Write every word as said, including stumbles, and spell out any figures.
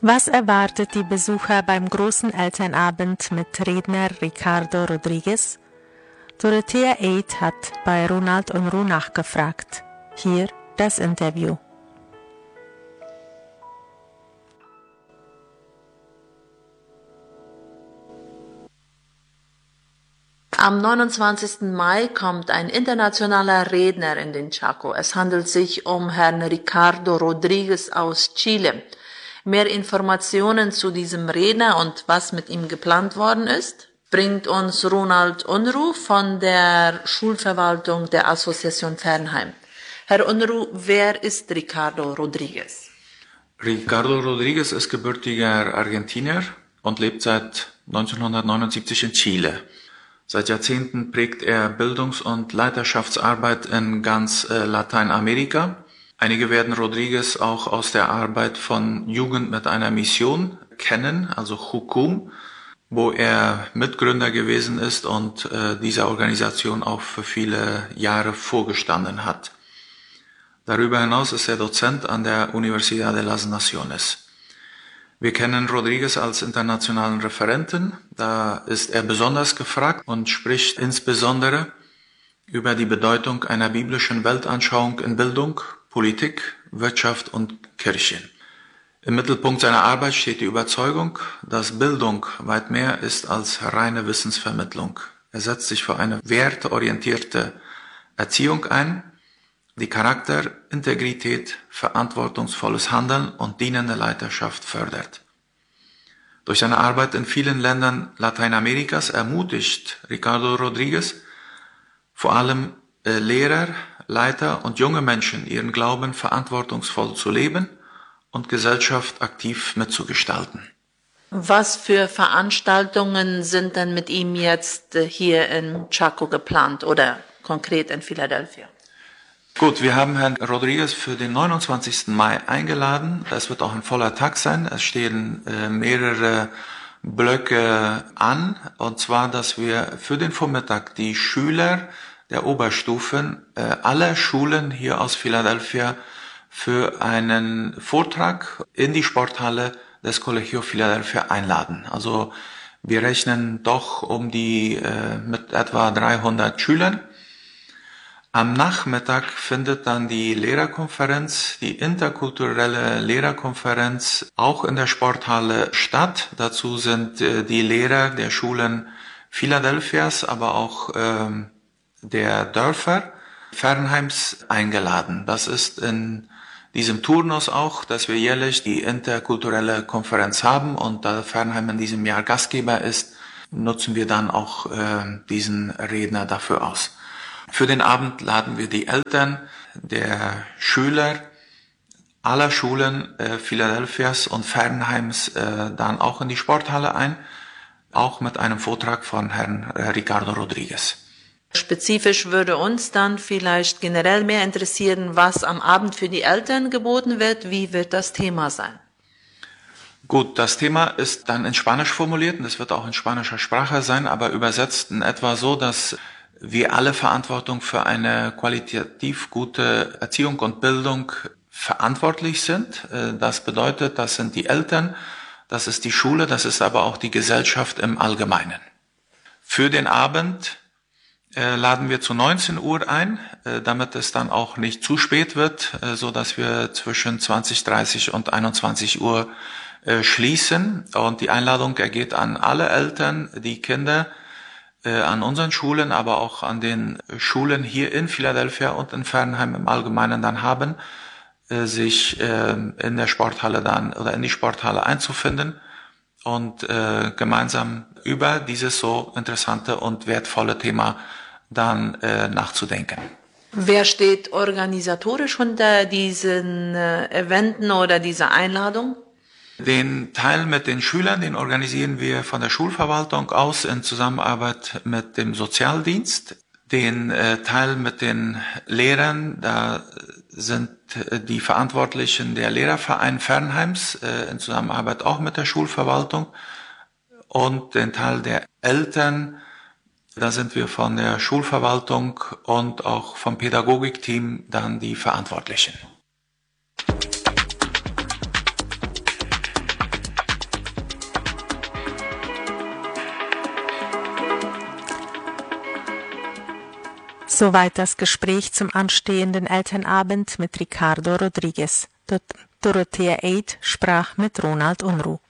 Was erwartet die Besucher beim großen Elternabend mit Redner Ricardo Rodriguez? Dorothea Eid hat bei Ronald Unruh nachgefragt. Hier das Interview. Am neunundzwanzigsten Mai kommt ein internationaler Redner in den Chaco. Es handelt sich um Herrn Ricardo Rodriguez aus Chile. Mehr Informationen zu diesem Redner und was mit ihm geplant worden ist, bringt uns Ronald Unruh von der Schulverwaltung der Association Fernheim. Herr Unruh, wer ist Ricardo Rodriguez? Ricardo Rodriguez ist gebürtiger Argentinier und lebt seit neunzehnhundertneunundsiebzig in Chile. Seit Jahrzehnten prägt er Bildungs- und Leiterschaftsarbeit in ganz äh, Lateinamerika. Einige werden Rodriguez auch aus der Arbeit von Jugend mit einer Mission kennen, also Jucum, wo er Mitgründer gewesen ist und äh, dieser Organisation auch für viele Jahre vorgestanden hat. Darüber hinaus ist er Dozent an der Universidad de las Naciones. Wir kennen Rodriguez als internationalen Referenten, da ist er besonders gefragt und spricht insbesondere über die Bedeutung einer biblischen Weltanschauung in Bildung, Politik, Wirtschaft und Kirche. Im Mittelpunkt seiner Arbeit steht die Überzeugung, dass Bildung weit mehr ist als reine Wissensvermittlung. Er setzt sich für eine werteorientierte Erziehung ein, die Charakter, Integrität, verantwortungsvolles Handeln und dienende Leiterschaft fördert. Durch seine Arbeit in vielen Ländern Lateinamerikas ermutigt Ricardo Rodriguez vor allem äh, Lehrer, Leiter und junge Menschen, ihren Glauben verantwortungsvoll zu leben und Gesellschaft aktiv mitzugestalten. Was für Veranstaltungen sind denn mit ihm jetzt hier in Chaco geplant oder konkret in Philadelphia? Gut, wir haben Herrn Rodriguez für den neunundzwanzigsten Mai eingeladen. Das wird auch ein voller Tag sein. Es stehen äh, mehrere Blöcke an. Und zwar, dass wir für den Vormittag die Schüler der Oberstufen äh, aller Schulen hier aus Philadelphia für einen Vortrag in die Sporthalle des Colegio Philadelphia einladen. Also wir rechnen doch um die äh, mit etwa dreihundert Schülern. Am Nachmittag findet dann die Lehrerkonferenz, die interkulturelle Lehrerkonferenz, auch in der Sporthalle statt. Dazu sind äh, die Lehrer der Schulen Philadelphias, aber auch ähm, der Dörfer Fernheims eingeladen. Das ist in diesem Turnus auch, dass wir jährlich die interkulturelle Konferenz haben und da Fernheim in diesem Jahr Gastgeber ist, nutzen wir dann auch äh, diesen Redner dafür aus. Für den Abend laden wir die Eltern der Schüler aller Schulen äh, Philadelphias und Fernheims äh, dann auch in die Sporthalle ein, auch mit einem Vortrag von Herrn äh, Ricardo Rodriguez. Spezifisch würde uns dann vielleicht generell mehr interessieren, was am Abend für die Eltern geboten wird. Wie wird das Thema sein? Gut, das Thema ist dann in Spanisch formuliert und es wird auch in spanischer Sprache sein, aber übersetzt in etwa so, dass wir alle Verantwortung für eine qualitativ gute Erziehung und Bildung verantwortlich sind. Das bedeutet, das sind die Eltern, das ist die Schule, das ist aber auch die Gesellschaft im Allgemeinen. Für den Abend äh, laden wir zu neunzehn Uhr ein, äh, damit es dann auch nicht zu spät wird, äh, so dass wir zwischen zwanzig Uhr dreißig und einundzwanzig Uhr äh, schließen. Und die Einladung ergeht an alle Eltern, die Kinder an unseren Schulen, aber auch an den Schulen hier in Philadelphia und in Fernheim im Allgemeinen dann haben, sich in der Sporthalle dann oder in die Sporthalle einzufinden und gemeinsam über dieses so interessante und wertvolle Thema dann nachzudenken. Wer steht organisatorisch unter diesen Eventen oder dieser Einladung? Den Teil mit den Schülern, den organisieren wir von der Schulverwaltung aus in Zusammenarbeit mit dem Sozialdienst. Den äh, Teil mit den Lehrern, da sind äh, die Verantwortlichen der Lehrerverein Fernheims äh, in Zusammenarbeit auch mit der Schulverwaltung. Und den Teil der Eltern, da sind wir von der Schulverwaltung und auch vom Pädagogikteam dann die Verantwortlichen. Soweit das Gespräch zum anstehenden Elternabend mit Ricardo Rodriguez. Dor- Dorothea Eid sprach mit Ronald Unruh.